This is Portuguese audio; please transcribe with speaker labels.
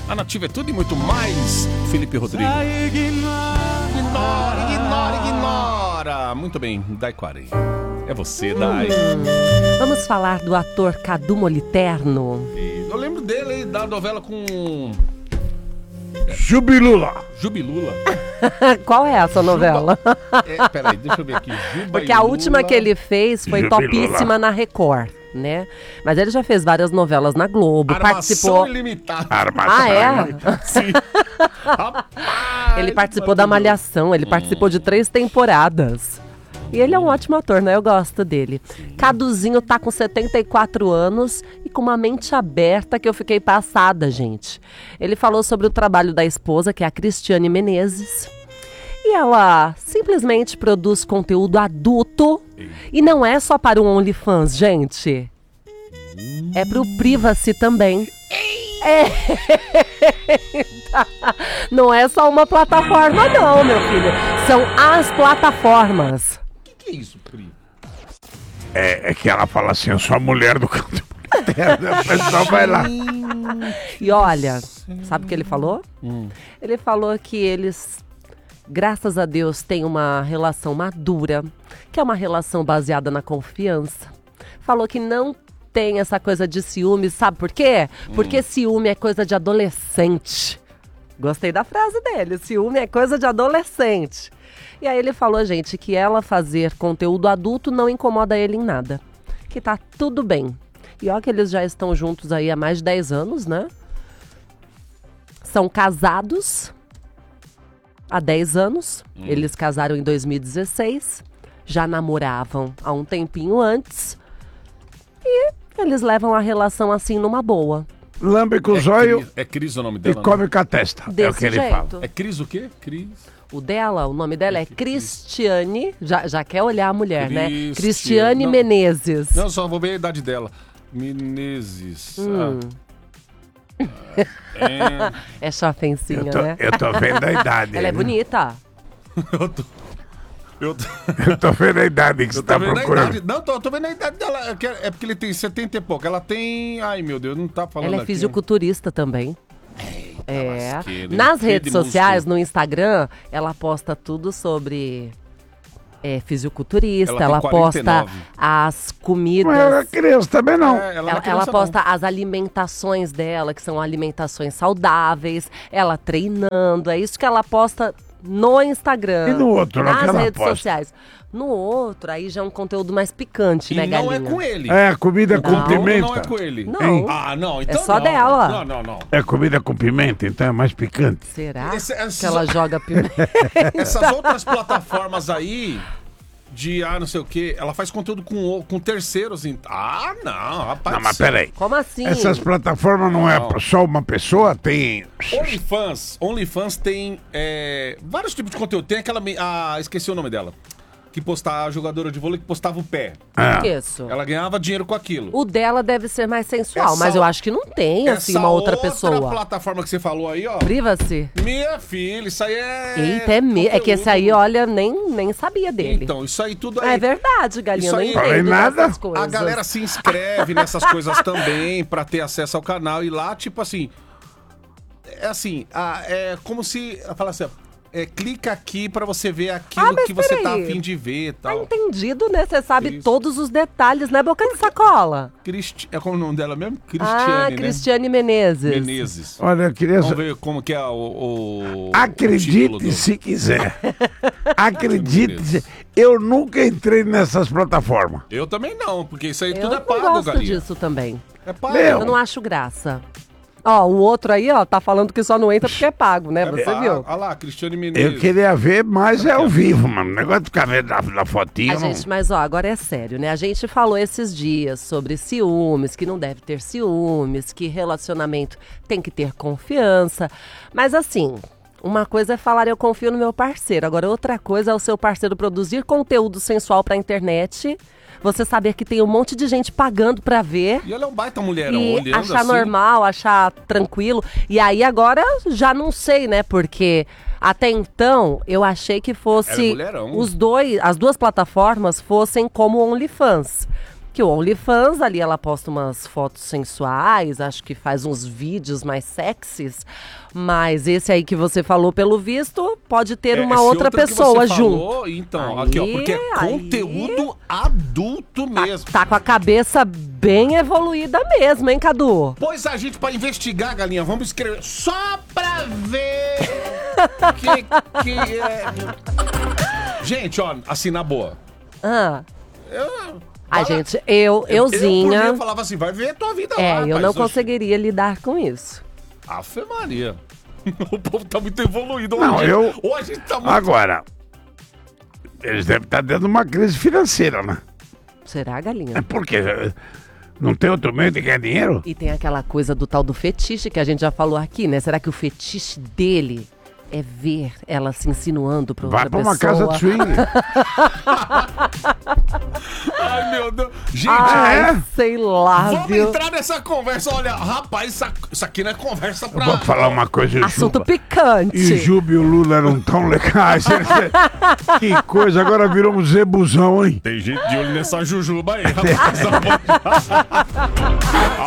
Speaker 1: A Nativa é tudo e muito mais. Felipe Rodrigo. Ignora. Muito bem, Dai Quaren. É você, Dai.
Speaker 2: Vamos falar do ator Cadu Moliterno.
Speaker 1: Eu lembro dele aí, da novela com...
Speaker 3: Jubilula.
Speaker 2: Qual é essa novela?
Speaker 1: Peraí, deixa eu ver aqui.
Speaker 2: Porque a última que ele fez foi topíssima na Record, né? Mas ele já fez várias novelas na Globo, participou...
Speaker 1: Ilimitada. Sim. Rapaz,
Speaker 2: Ele participou da Malhação, ele participou de 3 temporadas. E ele é um ótimo ator, né? Eu gosto dele. Caduzinho tá com 74 anos e com uma mente aberta que eu fiquei passada, gente. Ele falou sobre o trabalho da esposa, que é a Cristiane Menezes. E ela simplesmente produz conteúdo adulto. E não é só para o OnlyFans, gente. É pro Privacy também. Não é só uma plataforma não, meu filho. São as plataformas.
Speaker 1: O que é isso, Pri?
Speaker 3: É que ela fala assim, eu sou a mulher do canto. O pessoal vai lá.
Speaker 2: E olha, sabe o que ele falou? Ele falou que eles, graças a Deus, têm uma relação madura, que é uma relação baseada na confiança. Falou que não tem essa coisa de ciúme, sabe por quê? Porque ciúme é coisa de adolescente. Gostei da frase dele, ciúme é coisa de adolescente. E aí ele falou, gente, que ela fazer conteúdo adulto não incomoda ele em nada. Que tá tudo bem. E ó que eles já estão juntos aí há mais de 10 anos, né? São casados há 10 anos. Eles casaram em 2016. Já namoravam há um tempinho antes. E eles levam a relação assim numa boa.
Speaker 3: Lambe com o zóio
Speaker 1: É Cris o nome
Speaker 3: e
Speaker 1: dela?
Speaker 3: come com a testa. É o
Speaker 2: Desse
Speaker 3: que ele
Speaker 2: jeito.
Speaker 3: fala.
Speaker 1: É Cris o quê? Cris.
Speaker 2: O nome dela é Cristiane. Já quer olhar a mulher, né?
Speaker 1: Cristiane.
Speaker 2: Cristiane
Speaker 1: Não.
Speaker 2: Menezes.
Speaker 1: Não, só vou ver a idade dela. Menezes.
Speaker 2: É chafencinha, né?
Speaker 3: Eu tô vendo a idade.
Speaker 2: Ela é bonita.
Speaker 1: Eu tô
Speaker 3: Eu tô vendo a idade que você tá
Speaker 1: vendo a
Speaker 3: procurando.
Speaker 1: idade. Não, tô vendo a idade dela. É porque ele tem 70 e pouco. Ela tem... Ai, meu Deus, não tá falando
Speaker 2: Ela é
Speaker 1: aqui.
Speaker 2: fisiculturista também.
Speaker 1: lasqueira, hein?
Speaker 2: Nas
Speaker 1: Cheio
Speaker 2: redes
Speaker 1: de
Speaker 2: sociais,
Speaker 1: músculo.
Speaker 2: no Instagram, ela posta tudo sobre fisiculturista.
Speaker 1: Ela
Speaker 2: Ela
Speaker 1: tem
Speaker 2: posta
Speaker 1: 49.
Speaker 2: as comidas.
Speaker 3: Não é criança também não.
Speaker 1: Ela não é
Speaker 2: Ela
Speaker 1: criança,
Speaker 2: posta as alimentações dela, que são alimentações saudáveis, ela treinando, é isso que ela posta no Instagram.
Speaker 3: E no outro, lá que
Speaker 2: nas
Speaker 3: ela
Speaker 2: redes
Speaker 3: posta?
Speaker 2: sociais. No outro, aí já é um conteúdo mais picante,
Speaker 1: E
Speaker 2: né,
Speaker 1: não
Speaker 2: galinha?
Speaker 1: é com ele.
Speaker 3: É comida
Speaker 1: O
Speaker 3: com
Speaker 1: conteúdo
Speaker 3: pimenta.
Speaker 1: não é com ele.
Speaker 2: Não.
Speaker 1: Ah, não. Então
Speaker 2: só
Speaker 1: não.
Speaker 2: dela.
Speaker 1: Não.
Speaker 3: É comida com pimenta, então é mais picante.
Speaker 2: Será
Speaker 1: Esse-
Speaker 2: que ela joga pimenta?
Speaker 1: Essas outras plataformas aí, de não sei o que, ela faz conteúdo com terceiros. Não, rapaz.
Speaker 3: Não, mas peraí.
Speaker 2: Como assim?
Speaker 3: Essas plataformas não é só uma pessoa, tem...
Speaker 1: OnlyFans tem vários tipos de conteúdo. Tem aquela... esqueci o nome dela. Que postava a jogadora de vôlei que postava o pé.
Speaker 2: Isso.
Speaker 1: Ela ganhava dinheiro com aquilo.
Speaker 2: O dela deve ser mais sensual, mas eu acho que não tem, assim,
Speaker 1: Essa
Speaker 2: uma outra pessoa.
Speaker 1: plataforma que você falou aí, ó.
Speaker 2: Privacy?
Speaker 1: Minha filha, isso aí é...
Speaker 2: Eita, é que esse aí, olha, nem sabia dele.
Speaker 1: Então, isso aí tudo aí...
Speaker 2: É verdade, galinha,
Speaker 1: Isso
Speaker 2: eu não
Speaker 1: aí-
Speaker 3: Falei
Speaker 2: entendo
Speaker 3: nada.
Speaker 2: dessas coisas.
Speaker 1: A galera se inscreve nessas coisas também pra ter acesso ao canal. E lá, tipo assim... É como se... Fala assim, clica aqui pra você ver aquilo
Speaker 2: mas
Speaker 1: que você tá
Speaker 2: peraí.
Speaker 1: a fim de ver e
Speaker 2: Tá
Speaker 1: tal.
Speaker 2: entendido, né? Você sabe
Speaker 1: Isso.
Speaker 2: todos os detalhes, né? Boca de sacola.
Speaker 1: É como o nome dela mesmo? Cristiane, né?
Speaker 2: Cristiane Menezes.
Speaker 1: Menezes.
Speaker 3: Olha, eu queria...
Speaker 1: Vamos ver como que é o título
Speaker 3: Acredite
Speaker 1: do-
Speaker 3: se quiser. Acredite se... Eu nunca entrei nessas plataformas.
Speaker 1: Eu também não, porque isso aí
Speaker 2: Eu
Speaker 1: tudo é
Speaker 2: não
Speaker 1: pago,
Speaker 2: gosto
Speaker 1: galinha.
Speaker 2: disso também.
Speaker 1: É pago.
Speaker 3: Meu.
Speaker 2: Eu não acho graça. Ó, o outro aí, ó, tá falando que só não entra porque é pago, né? Você viu?
Speaker 1: Olha lá, Cristiane Menezes.
Speaker 3: Eu queria ver, mas é ao vivo, mano. O negócio de ficar vendo na fotinha. não-
Speaker 2: Mas ó, agora é sério, né? A gente falou esses dias sobre ciúmes, que não deve ter ciúmes, que relacionamento tem que ter confiança. Mas assim, uma coisa é falar eu confio no meu parceiro, agora outra coisa é o seu parceiro produzir conteúdo sensual pra internet, você saber que tem um monte de gente pagando pra ver.
Speaker 1: E ela é um baita mulherão,
Speaker 2: E
Speaker 1: olhando
Speaker 2: achar
Speaker 1: assim.
Speaker 2: normal, achar tranquilo. E aí agora já não sei, né? Porque até então eu achei que
Speaker 1: Era
Speaker 2: fosse
Speaker 1: mulherão.
Speaker 2: as duas plataformas fossem como o OnlyFans. que o OnlyFans, ali ela posta umas fotos sensuais, acho que faz uns vídeos mais sexys, mas esse aí que você falou, pelo visto, pode ter uma
Speaker 1: esse
Speaker 2: outra
Speaker 1: outro que
Speaker 2: pessoa
Speaker 1: você
Speaker 2: junto.
Speaker 1: falou, então,
Speaker 2: Aí,
Speaker 1: aqui, ó, porque é
Speaker 2: aí.
Speaker 1: conteúdo adulto mesmo.
Speaker 2: Tá com a cabeça bem evoluída mesmo, hein, Cadu?
Speaker 1: Pois a gente, pra investigar, galinha, vamos escrever só pra ver que é... Gente, ó, assim, na boa.
Speaker 2: Ah.
Speaker 1: Eu...
Speaker 2: Ai, gente,
Speaker 1: por mim,
Speaker 2: euzinha...
Speaker 1: eu falava assim, vai ver a tua vida lá,
Speaker 2: eu
Speaker 1: rapaz.
Speaker 2: não conseguiria lidar com isso.
Speaker 1: Afe Maria. O povo tá muito evoluído.
Speaker 3: Não,
Speaker 1: Ou a gente tá muito...
Speaker 3: Agora, eles devem estar dentro de uma crise financeira, né?
Speaker 2: Será, galinha?
Speaker 3: É porque não tem outro meio de ganhar dinheiro?
Speaker 2: E tem aquela coisa do tal do fetiche que a gente já falou aqui, né? Será que o fetiche dele é ver ela se insinuando pra outra
Speaker 3: Vai pra
Speaker 2: pessoa?
Speaker 3: uma casa de swing.
Speaker 1: Ai, meu Deus. Gente,
Speaker 2: Ai, sei lá,
Speaker 1: vamos
Speaker 2: viu?
Speaker 1: entrar nessa conversa. Olha, rapaz, isso aqui não é conversa pra...
Speaker 3: Eu vou falar uma coisa,
Speaker 2: Assunto
Speaker 3: Juba.
Speaker 2: picante.
Speaker 3: E o Juba e o Lula eram tão legais. Que coisa, agora virou um zebuzão, hein?
Speaker 1: Tem gente de olho nessa jujuba aí, rapaz.